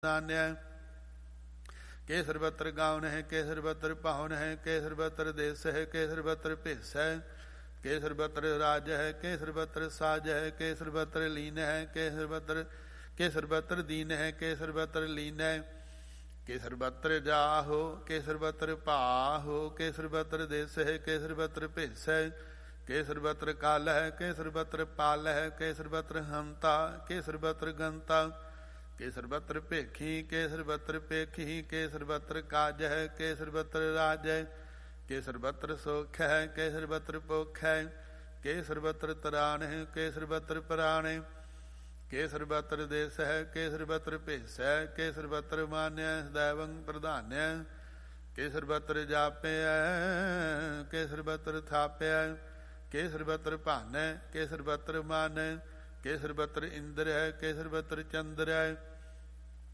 ਨਾਨਿਆ। ਕੇਸਰ ਬਤਰ ਗਾਵਨ ਹੈ, ਕੇਸਰ ਬਤਰ ਪਾਵਨ ਹੈ, ਕੇਸਰ ਬਤਰ ਦੇਸ ਹੈ, ਕੇਸਰ ਬਤਰ ਭਿਸ ਹੈ, ਕੇਸਰ ਬਤਰ ਰਾਜ ਹੈ, ਕੇਸਰ ਬਤਰ ਸਾਜ ਹੈ, ਕੇਸਰ ਬਤਰ ਲੀਨ ਹੈ, ਕੇਸਰ ਬਤਰ ਦੀਨ ਹੈ, ਕੇਸਰ ਬਤਰ ਲੀਨ ਹੈ, ਕੇਸਰ ਬਤਰ ਜਾਹੋ, ਕੇਸਰ ਬਤਰ ਭਾਹੋ, ਕੇਸਰ ਬਤਰ ਦੇਸ ਹੈ, ਕੇਸਰ ਬਤਰ ਭਿਸ ਹੈ, ਕੇਸਰ ਬਤਰ ਕਾਲ ਹੈ, ਕੇਸਰ ਬਤਰ ਪਾਲ ਹੈ, ਕੇਸਰ ਬਤਰ ਹੰਤਾ, ਕੇਸਰ ਬਤਰ ਗੰਤਾ, ਕੇਸਰ ਬਤਰ ਭੇਖੀ, ਕੇਸਰ ਬਤਰ ਪੇਖੀ, ਕੇਸਰ ਬਤਰ ਕਾਜ ਹੈ, ਕੇਸਰ ਬਤਰ ਰਾਜ ਹੈ, ਕੇਸਰ ਬਤਰ ਸੋਖ ਹੈ, ਕੇਸਰ ਬਤਰ ਭੁਖ ਹੈ, ਕੇਸਰ ਬਤਰ ਤਰਾਨ ਹੈ, ਕੇਸਰ ਬਤਰ ਪ੍ਰਾਣ ਹੈ, ਕੇਸਰ ਬਤਰ ਦੇਸ ਹੈ, ਕੇਸਰ ਬਤਰ ਭੇਸ ਹੈ, ਕੇਸਰ ਬਤਰ ਮਾਨਿਆ ਦੈਵੰ ਪ੍ਰਧਾਨਿਆ, ਕੇਸਰ ਬਤਰ ਜਾਪਿਆ, ਕੇਸਰ ਬਤਰ ਥਾਪਿਆ, ਕੇਸਰ ਬਤਰ ਭਾਨੈ, ਕੇਸਰ ਬਤਰ ਮਾਨੈ, ਕੇਸਰ ਬਤਰ ਇੰਦਰ ਹੈ, ਕੇਸਰ ਬਤਰ ਚੰਦਰ ਹੈ,